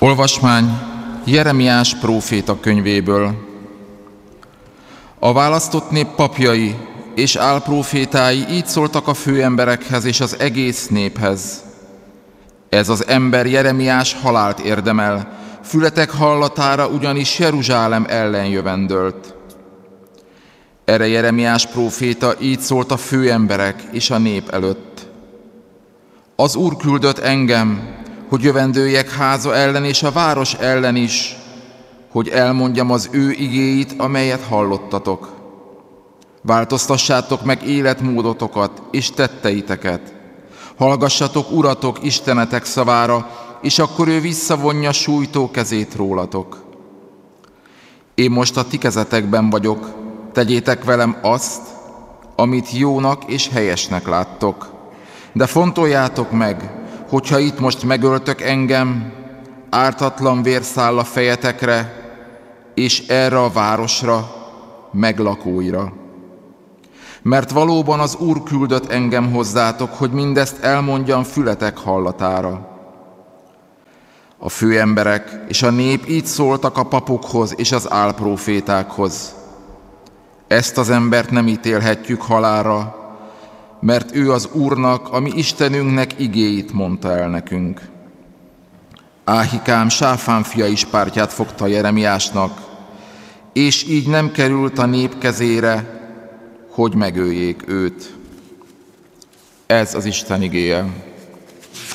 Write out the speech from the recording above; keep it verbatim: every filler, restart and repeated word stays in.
Olvasmány Jeremiás próféta könyvéből. A választott nép papjai és álprófétái így szóltak a főemberekhez és az egész néphez. Ez az ember Jeremiás halált érdemel, fületek hallatára ugyanis Jeruzsálem ellen jövendölt. Erre Jeremiás próféta így szólt a főemberek és a nép előtt. Az Úr küldött engem, hogy jövendőjek háza ellen és a város ellen is, hogy elmondjam az ő igéit, amelyet hallottatok. Változtassátok meg életmódotokat és tetteiteket. Hallgassatok Uratok, Istenetek szavára, és akkor ő visszavonja sújtó kezét rólatok. Én most a ti kezetekben vagyok, tegyétek velem azt, amit jónak és helyesnek láttok. De fontoljátok meg, hogyha itt most megöltök engem, ártatlan vér száll a fejetekre, és erre a városra, meglakóira. Mert valóban az Úr küldött engem hozzátok, hogy mindezt elmondjam fületek hallatára. A főemberek és a nép így szóltak a papokhoz és az álprófétákhoz. Ezt az embert nem ítélhetjük halálra, mert ő az Úrnak, a mi Istenünknek igéit mondta el nekünk. Áhikám, Sáfán fia is pártját fogta Jeremiásnak, és így nem került a nép kezére, hogy megöljék őt. Ez az Isten igéje.